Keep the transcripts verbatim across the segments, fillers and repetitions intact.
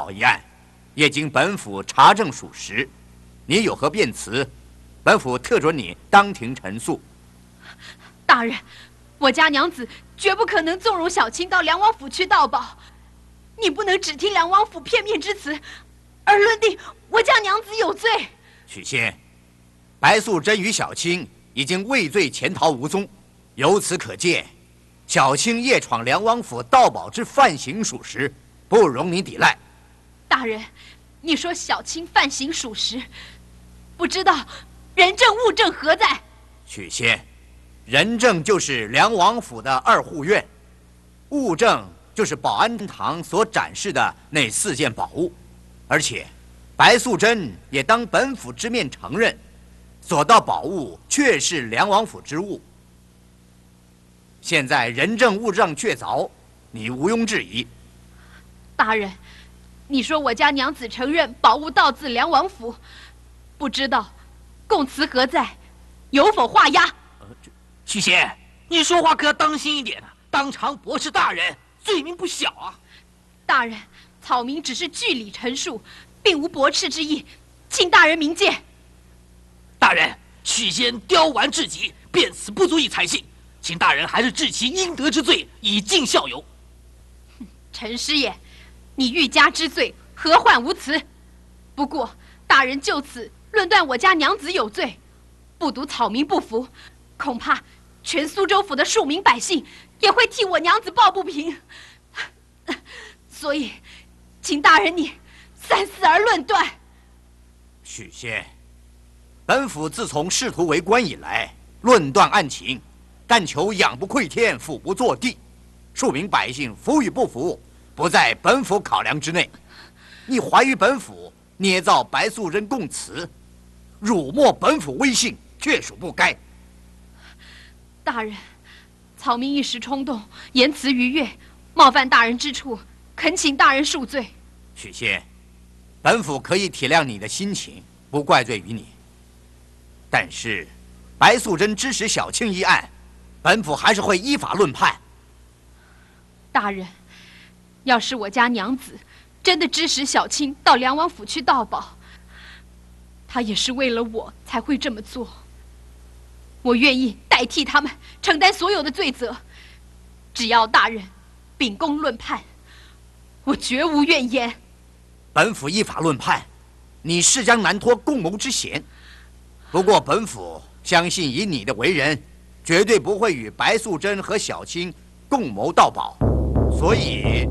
宝一案，也经本府查证属实。你有何辩词，本府特准你当庭陈述。 大人，我家娘子绝不可能纵容小青到梁王府去盗宝。你不能只听梁王府片面之词，而论定我家娘子有罪。 许仙，白素贞与小青已经畏罪潜逃无踪，由此可见，小青夜闯梁王府盗宝之犯行属实，不容你抵赖。 大人，你说小青犯行属实，不知道人证物证何在？ 许仙，人证就是梁王府的二护院，物证就是保安堂所展示的那四件宝物，而且白素贞也当本府之面承认，所盗宝物确是梁王府之物。现在人证物证确凿，你毋庸置疑。 大人，你说我家娘子承认宝物盗自梁王府，不知道供词何在，有否画押？ 呃、许仙，你说话可要当心一点啊！当场驳斥大人，罪名不小啊！ 大人，草民只是据理陈述，并无驳斥之意，请大人明鉴。 大人，许仙刁顽至极，辩词不足以采信，请大人还是治其应得之罪，以儆效尤。 陈师爷，你欲加之罪，何患无辞？不过大人就此论断我家娘子有罪，不独草民不服，恐怕全苏州府的庶民百姓也会替我娘子抱不平。所以，请大人你三思而论断。 许仙，本府自从仕途为官以来，论断案情，但求仰不愧天，俯不作地。庶民百姓服与不服，不在本府考量之内。你怀于本府，捏造白素贞供词，辱没本府威信，确属不该。 大人，草民一时冲动，言辞逾越，冒犯大人之处，恳请大人恕罪。 许仙，本府可以体谅你的心情，不怪罪于你。但是，白素贞支使小青一案，本府还是会依法论判。 大人，要是我家娘子真的支使小青到梁王府去盗宝，她也是为了我才会这么做。我愿意代替他们承担所有的罪责，只要大人秉公论判，我绝无怨言。 本府依法论判，你是将难脱共谋之嫌。不过本府相信以你的为人，绝对不会与白素贞和小青共谋盗宝，所以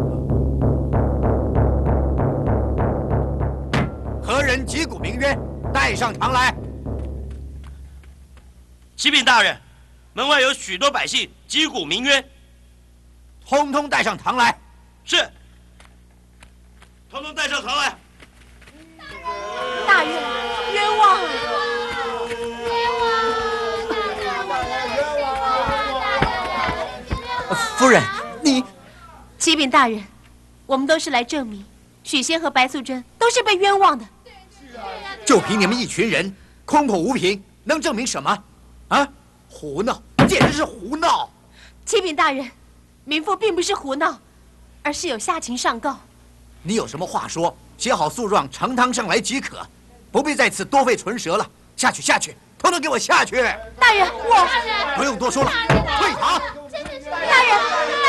何人击鼓鸣冤，带上堂来。 启禀大人，门外有许多百姓击鼓鸣冤， 通通带上堂来。 是，通通带上堂来。 大人，冤枉！ 夫人，你…… 启禀大人，我们都是来证明许仙和白素贞都是被冤枉的。 就凭你们一群人空口无凭，能证明什么？啊！胡闹，简直是胡闹！ 启禀大人，民妇并不是胡闹，而是有下情上告。 你有什么话说，写好诉状呈堂上来即可，不必在此多费唇舌了。下去，下去，统统给我下去！ 大人，我不用多说了，退堂！ 大人，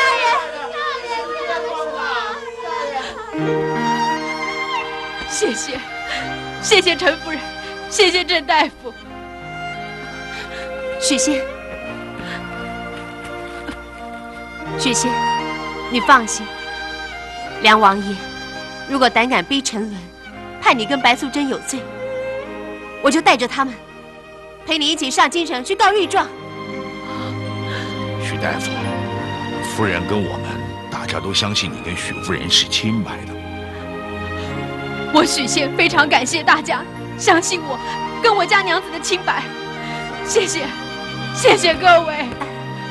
大人，谢谢，谢谢陈夫人，谢谢郑大夫。 许仙，许仙，你放心，梁王爷如果胆敢逼沉沦，判你跟白素贞有罪，我就带着他们陪你一起上京城去告御状。 许大夫，夫人跟我们大家都相信你跟许夫人是清白的。 我许仙非常感谢大家相信我跟我家娘子的清白，谢谢，谢谢各位。